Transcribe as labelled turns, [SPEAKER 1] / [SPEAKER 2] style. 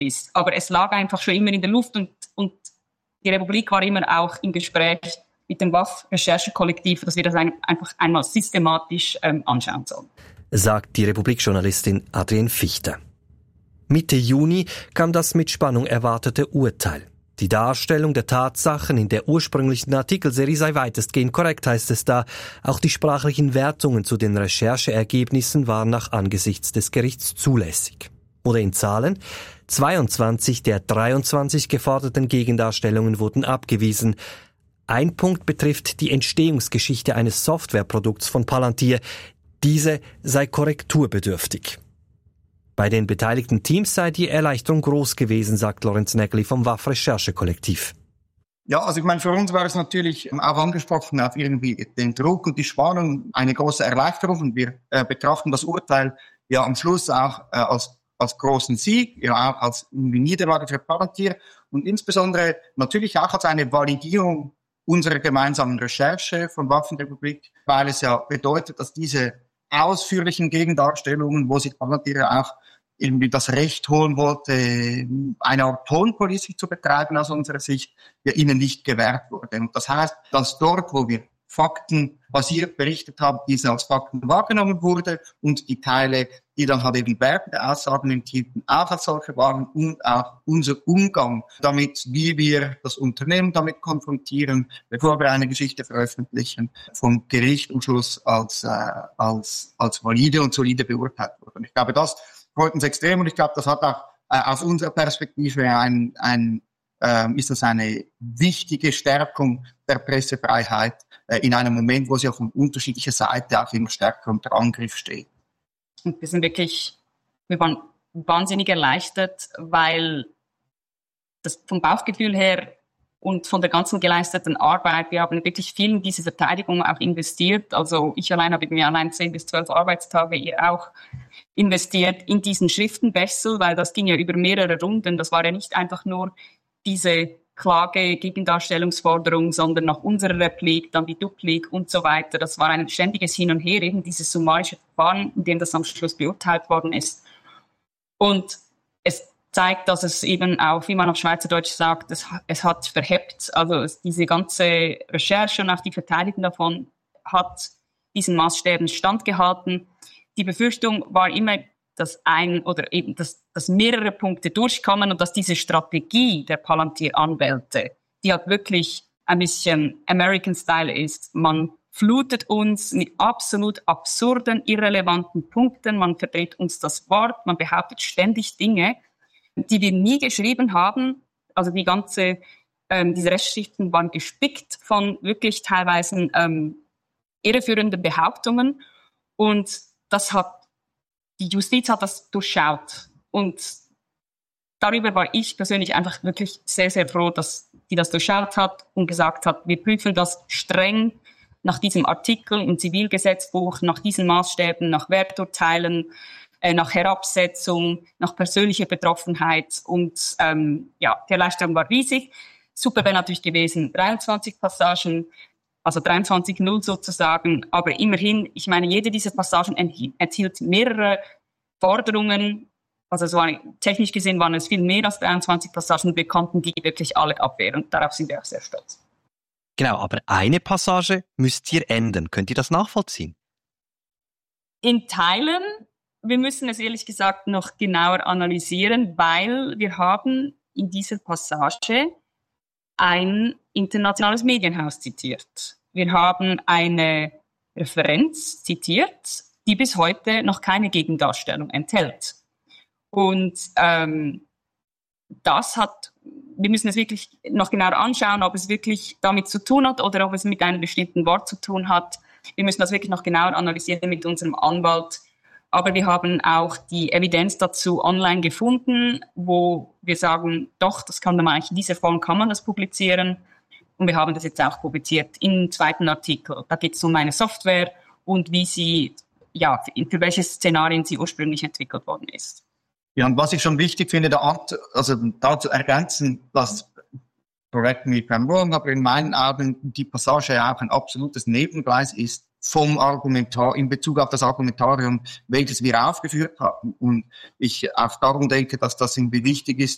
[SPEAKER 1] ist. Aber es lag einfach schon immer in der Luft und die Republik war immer auch im Gespräch mit dem WAF-Recherchekollektiv, dass wir das einfach einmal systematisch anschauen sollen.
[SPEAKER 2] Sagt die Republik-Journalistin Adrienne Fichter. Mitte Juni kam das mit Spannung erwartete Urteil. Die Darstellung der Tatsachen in der ursprünglichen Artikelserie sei weitestgehend korrekt, heißt es da. Auch die sprachlichen Wertungen zu den Rechercheergebnissen waren nach Angesichts des Gerichts zulässig. Oder in Zahlen: 22 der 23 geforderten Gegendarstellungen wurden abgewiesen. Ein Punkt betrifft die Entstehungsgeschichte eines Softwareprodukts von Palantir. Diese sei korrekturbedürftig. Bei den beteiligten Teams sei die Erleichterung groß gewesen, sagt Lorenz Nägeli vom WAF-Recherchekollektiv.
[SPEAKER 3] Ja, also ich meine, für uns war es natürlich auch angesprochen auf irgendwie den Druck und die Spannung eine große Erleichterung und wir betrachten das Urteil ja am Schluss auch als großen Sieg, ja auch als Niederlage für Palantir und insbesondere natürlich auch als eine Validierung unserer gemeinsamen Recherche von Waffenrepublik, weil es ja bedeutet, dass diese ausführlichen Gegendarstellungen, wo sich Palantir auch irgendwie das Recht holen wollte, eine Art Tone Policing zu betreiben aus unserer Sicht, ja ihnen nicht gewährt wurde. Und das heißt, dass dort, wo wir faktenbasiert berichtet haben, diese als Fakten wahrgenommen wurde und die Teile, die dann halt eben Werte der Aussagen enthielten, auch als solche waren und auch unser Umgang damit, wie wir das Unternehmen damit konfrontieren, bevor wir eine Geschichte veröffentlichen, vom Gericht am Schluss als valide und solide beurteilt wurde. Und ich glaube, das freut uns extrem und ich glaube, das hat auch aus unserer Perspektive ist das eine wichtige Stärkung der Pressefreiheit in einem Moment, wo sie auch von unterschiedlicher Seite auch immer stärker unter Angriff steht.
[SPEAKER 1] Und wir waren wahnsinnig erleichtert, weil das vom Bauchgefühl her und von der ganzen geleisteten Arbeit, wir haben wirklich viel in diese Verteidigung auch investiert. Also ich allein habe mir 10 bis 12 Arbeitstage, ihr auch investiert in diesen Schriftenwechsel, weil das ging ja über mehrere Runden. Das war ja nicht einfach nur diese Klage, Gegendarstellungsforderung, sondern nach unserer Replik, dann die Duplik und so weiter. Das war ein ständiges Hin und Her, eben dieses summarische Verfahren, in dem das am Schluss beurteilt worden ist. Und es zeigt, dass es eben auch, wie man auf Schweizerdeutsch sagt, es hat verhebt. Also diese ganze Recherche und auch die Verteidigung davon hat diesen Maßstäben standgehalten. Die Befürchtung war immer, dass dass mehrere Punkte durchkommen und dass diese Strategie der Palantir-Anwälte, die halt wirklich ein bisschen American Style ist. Man flutet uns mit absolut absurden, irrelevanten Punkten, man verdreht uns das Wort, man behauptet ständig Dinge, die wir nie geschrieben haben. Also diese Restschichten waren gespickt von wirklich teilweise irreführenden Behauptungen und die Justiz hat das durchschaut. Und darüber war ich persönlich einfach wirklich sehr, sehr froh, dass die das durchschaut hat und gesagt hat, wir prüfen das streng nach diesem Artikel im Zivilgesetzbuch, nach diesen Maßstäben, nach Werturteilen, nach Herabsetzung, nach persönlicher Betroffenheit. Und die Erleichterung war riesig. Super wäre natürlich gewesen, 23 Passagen, also 23.0 sozusagen, aber immerhin, ich meine, jede dieser Passagen enthielt mehrere Forderungen, also technisch gesehen waren es viel mehr als 23 Passagen, wir konnten die wirklich alle abwehren und darauf sind wir auch sehr stolz.
[SPEAKER 4] Genau, aber eine Passage müsst ihr ändern. Könnt ihr das nachvollziehen?
[SPEAKER 1] In Teilen, wir müssen es ehrlich gesagt noch genauer analysieren, weil wir haben in dieser Passage ein internationales Medienhaus zitiert. Wir haben eine Referenz zitiert, die bis heute noch keine Gegendarstellung enthält. Und wir müssen es wirklich noch genauer anschauen, ob es wirklich damit zu tun hat oder ob es mit einem bestimmten Wort zu tun hat. Wir müssen das wirklich noch genauer analysieren mit unserem Anwalt. Aber wir haben auch die Evidenz dazu online gefunden, wo wir sagen, doch, das kann man eigentlich in dieser Form kann man das publizieren. Und wir haben das jetzt auch publiziert im zweiten Artikel. Da geht es um eine Software und wie sie, für welche Szenarien sie ursprünglich entwickelt worden ist.
[SPEAKER 3] Ja, und was ich schon wichtig finde, da zu ergänzen, dass, correct me if I'm wrong, aber in meinen Augen die Passage ja auch ein absolutes Nebengleis ist vom Argumentar, in Bezug auf das Argumentarium, welches wir aufgeführt haben. Und ich auch darum denke, dass das irgendwie wichtig ist,